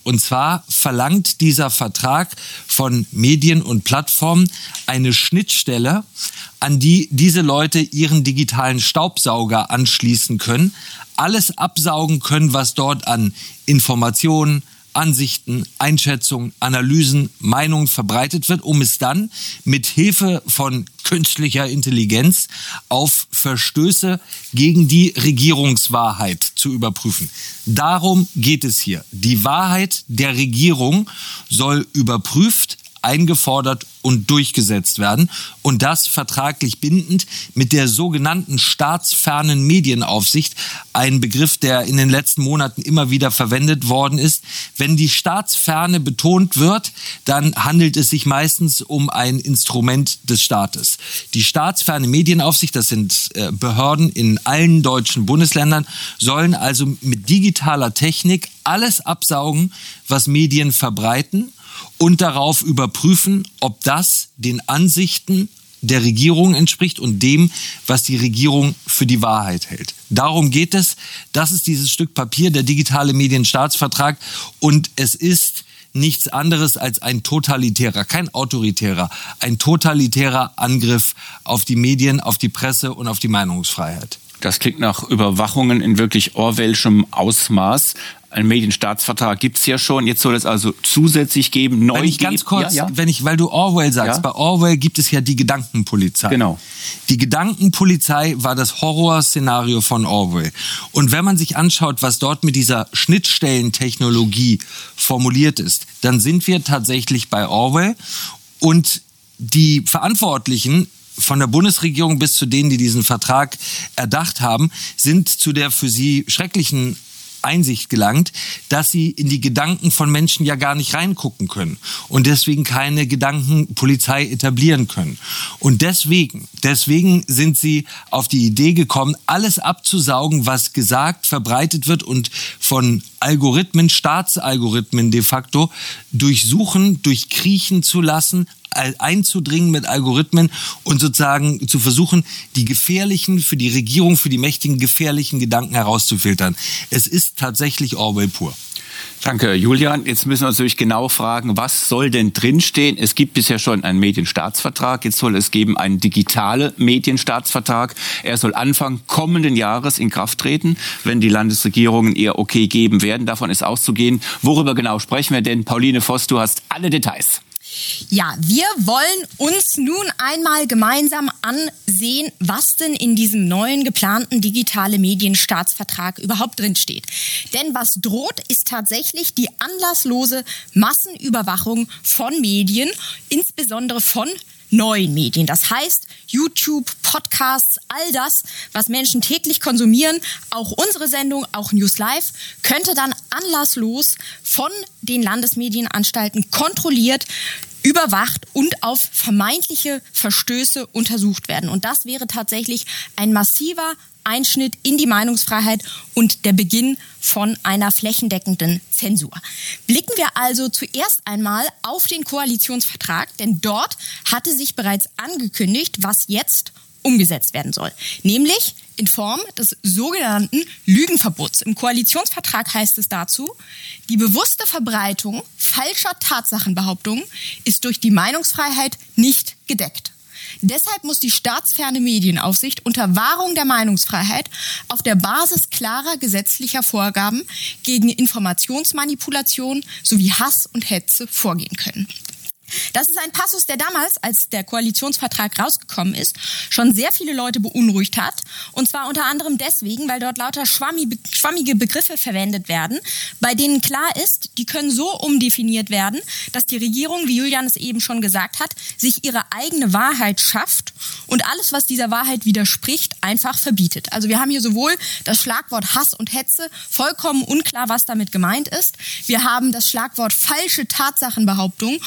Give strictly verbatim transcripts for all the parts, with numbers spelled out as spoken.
Und zwar verlangt dieser Vertrag von Medien und Plattformen eine Schnittstelle, an die diese Leute ihren digitalen Staubsauger anschließen können, alles absaugen können, was dort an Informationen, Ansichten, Einschätzungen, Analysen, Meinungen verbreitet wird, um es dann mit Hilfe von künstlicher Intelligenz auf Verstöße gegen die Regierungswahrheit zu überprüfen. Darum geht es hier. Die Wahrheit der Regierung soll überprüft, eingefordert und durchgesetzt werden und das vertraglich bindend mit der sogenannten staatsfernen Medienaufsicht, ein Begriff, der in den letzten Monaten immer wieder verwendet worden ist. Wenn die Staatsferne betont wird, dann handelt es sich meistens um ein Instrument des Staates. Die staatsferne Medienaufsicht, das sind äh, Behörden in allen deutschen Bundesländern, sollen also mit digitaler Technik alles absaugen, was Medien verbreiten, und darauf überprüfen, ob das den Ansichten der Regierung entspricht und dem, was die Regierung für die Wahrheit hält. Darum geht es. Das ist dieses Stück Papier, der digitale Medienstaatsvertrag. Und es ist nichts anderes als ein totalitärer, kein autoritärer, ein totalitärer Angriff auf die Medien, auf die Presse und auf die Meinungsfreiheit. Das klingt nach Überwachungen in wirklich orwellschem Ausmaß. Ein Medienstaatsvertrag gibt es ja schon. Jetzt soll es also zusätzlich geben, neu wenn ich geben. Ganz kurz, ja, ja. wenn ich, weil du Orwell sagst, ja? Bei Orwell gibt es ja die Gedankenpolizei. Genau. Die Gedankenpolizei war das Horrorszenario von Orwell. Und wenn man sich anschaut, was dort mit dieser Schnittstellentechnologie formuliert ist, dann sind wir tatsächlich bei Orwell. Und die Verantwortlichen von der Bundesregierung bis zu denen, die diesen Vertrag erdacht haben, sind zu der für sie schrecklichen Einsicht gelangt, dass sie in die Gedanken von Menschen ja gar nicht reingucken können und deswegen keine Gedankenpolizei etablieren können. Und deswegen, deswegen sind sie auf die Idee gekommen, alles abzusaugen, was gesagt, verbreitet wird und von Algorithmen, Staatsalgorithmen de facto durchsuchen, durchkriechen zu lassen, einzudringen mit Algorithmen und sozusagen zu versuchen, die gefährlichen, für die Regierung, für die Mächtigen gefährlichen Gedanken herauszufiltern. Es ist tatsächlich Orwell pur. Danke, Julian. Jetzt müssen wir uns natürlich genau fragen, was soll denn drinstehen? Es gibt bisher schon einen Medienstaatsvertrag. Jetzt soll es geben einen digitalen Medienstaatsvertrag. Er soll Anfang kommenden Jahres in Kraft treten, wenn die Landesregierungen ihr Okay geben werden. Davon ist auszugehen. Worüber genau sprechen wir denn? Pauline Voss, du hast alle Details. Ja, wir wollen uns nun einmal gemeinsam ansehen, was denn in diesem neuen geplanten digitale Medienstaatsvertrag überhaupt drinsteht. Denn was droht, ist tatsächlich die anlasslose Massenüberwachung von Medien, insbesondere von neuen Medien. Das heißt, YouTube, Podcasts, all das, was Menschen täglich konsumieren, auch unsere Sendung, auch News Live, könnte dann anlasslos von den Landesmedienanstalten kontrolliert, überwacht und auf vermeintliche Verstöße untersucht werden. Und das wäre tatsächlich ein massiver Einschnitt in die Meinungsfreiheit und der Beginn von einer flächendeckenden Zensur. Blicken wir also zuerst einmal auf den Koalitionsvertrag, denn dort hatte sich bereits angekündigt, was jetzt umgesetzt werden soll. Nämlich in Form des sogenannten Lügenverbots. Im Koalitionsvertrag heißt es dazu, die bewusste Verbreitung falscher Tatsachenbehauptungen ist durch die Meinungsfreiheit nicht gedeckt. Deshalb muss die staatsferne Medienaufsicht unter Wahrung der Meinungsfreiheit auf der Basis klarer gesetzlicher Vorgaben gegen Informationsmanipulation sowie Hass und Hetze vorgehen können. Das ist ein Passus, der damals, als der Koalitionsvertrag rausgekommen ist, schon sehr viele Leute beunruhigt hat. Und zwar unter anderem deswegen, weil dort lauter schwammige Begriffe verwendet werden, bei denen klar ist, die können so umdefiniert werden, dass die Regierung, wie Julian es eben schon gesagt hat, sich ihre eigene Wahrheit schafft und alles, was dieser Wahrheit widerspricht, einfach verbietet. Also wir haben hier sowohl das Schlagwort Hass und Hetze, vollkommen unklar, was damit gemeint ist. Wir haben das Schlagwort falsche Tatsachenbehauptung, wo man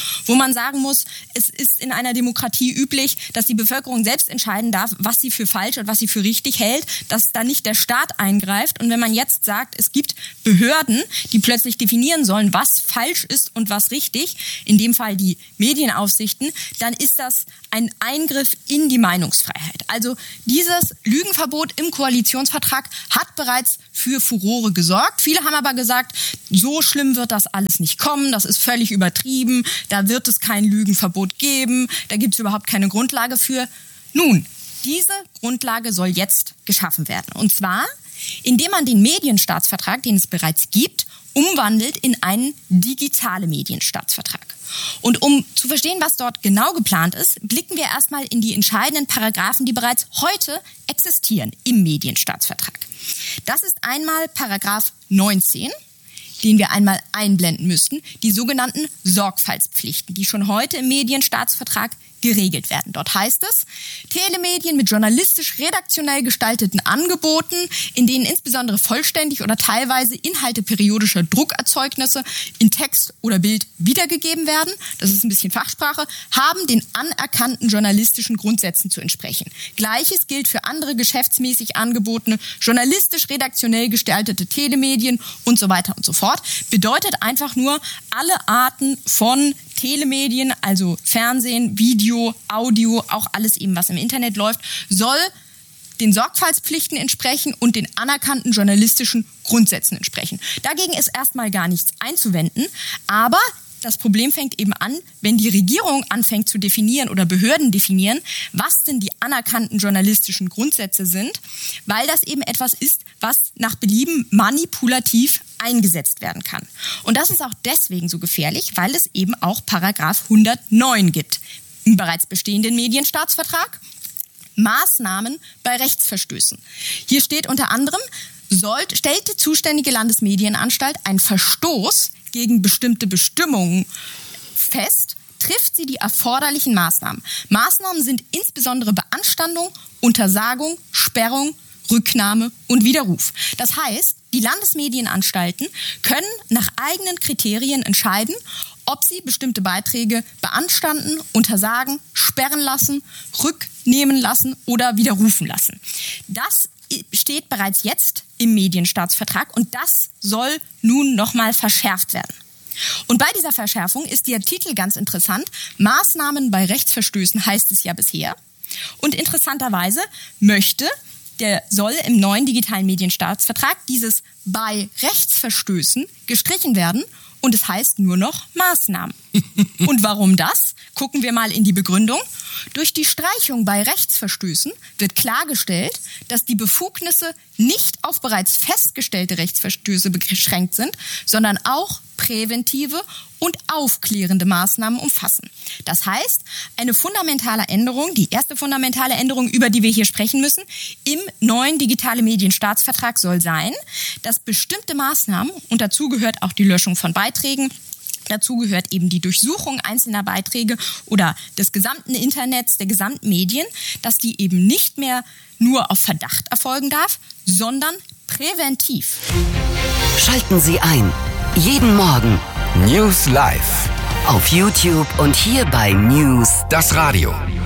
man sagen muss, es ist in einer Demokratie üblich, dass die Bevölkerung selbst entscheiden darf, was sie für falsch und was sie für richtig hält, dass da nicht der Staat eingreift. Und wenn man jetzt sagt, es gibt Behörden, die plötzlich definieren sollen, was falsch ist und was richtig, in dem Fall die Medienaufsichten, dann ist das ein Eingriff in die Meinungsfreiheit. Also dieses Lügenverbot im Koalitionsvertrag hat bereits für Furore gesorgt. Viele haben aber gesagt, so schlimm wird das alles nicht kommen, das ist völlig übertrieben, da wird es kein Lügenverbot geben, da gibt es überhaupt keine Grundlage für. Nun, diese Grundlage soll jetzt geschaffen werden. Und zwar, indem man den Medienstaatsvertrag, den es bereits gibt, umwandelt in einen digitalen Medienstaatsvertrag. Und um zu verstehen, was dort genau geplant ist, blicken wir erstmal in die entscheidenden Paragraphen, die bereits heute existieren im Medienstaatsvertrag. Das ist einmal Paragraph neunzehn, den wir einmal einblenden müssten, die sogenannten Sorgfaltspflichten, die schon heute im Medienstaatsvertrag geregelt werden. Dort heißt es, Telemedien mit journalistisch-redaktionell gestalteten Angeboten, in denen insbesondere vollständig oder teilweise Inhalte periodischer Druckerzeugnisse in Text oder Bild wiedergegeben werden, das ist ein bisschen Fachsprache, haben den anerkannten journalistischen Grundsätzen zu entsprechen. Gleiches gilt für andere geschäftsmäßig angebotene, journalistisch-redaktionell gestaltete Telemedien und so weiter und so fort. Bedeutet einfach nur, alle Arten von Telemedien, also Fernsehen, Video, Audio, auch alles eben, was im Internet läuft, soll den Sorgfaltspflichten entsprechen und den anerkannten journalistischen Grundsätzen entsprechen. Dagegen ist erstmal gar nichts einzuwenden, aber das Problem fängt eben an, wenn die Regierung anfängt zu definieren oder Behörden definieren, was denn die anerkannten journalistischen Grundsätze sind, weil das eben etwas ist, was nach Belieben manipulativ eingesetzt werden kann. Und das ist auch deswegen so gefährlich, weil es eben auch Paragraph hundertneun gibt im bereits bestehenden Medienstaatsvertrag. Maßnahmen bei Rechtsverstößen. Hier steht unter anderem, sollt, stellt die zuständige Landesmedienanstalt einen Verstoß gegen bestimmte Bestimmungen fest, trifft sie die erforderlichen Maßnahmen. Maßnahmen sind insbesondere Beanstandung, Untersagung, Sperrung, Rücknahme und Widerruf. Das heißt, die Landesmedienanstalten können nach eigenen Kriterien entscheiden, ob sie bestimmte Beiträge beanstanden, untersagen, sperren lassen, rücknehmen lassen oder widerrufen lassen. Das steht bereits jetzt im Medienstaatsvertrag und das soll nun nochmal verschärft werden. Und bei dieser Verschärfung ist der Titel ganz interessant. Maßnahmen bei Rechtsverstößen heißt es ja bisher. Und interessanterweise möchte der soll im neuen digitalen Medienstaatsvertrag dieses bei Rechtsverstößen gestrichen werden und es heißt nur noch Maßnahmen. Und warum das? Gucken wir mal in die Begründung. Durch die Streichung bei Rechtsverstößen wird klargestellt, dass die Befugnisse nicht auf bereits festgestellte Rechtsverstöße beschränkt sind, sondern auch präventive und aufklärende Maßnahmen umfassen. Das heißt, eine fundamentale Änderung, die erste fundamentale Änderung, über die wir hier sprechen müssen, im neuen digitalen Medienstaatsvertrag soll sein, dass bestimmte Maßnahmen, und dazu gehört auch die Löschung von Beiträgen, dazu gehört eben die Durchsuchung einzelner Beiträge oder des gesamten Internets, der gesamten Medien, dass die eben nicht mehr nur auf Verdacht erfolgen darf, sondern präventiv. Schalten Sie ein. Jeden Morgen. News Live. Auf YouTube und hier bei News. Das Radio.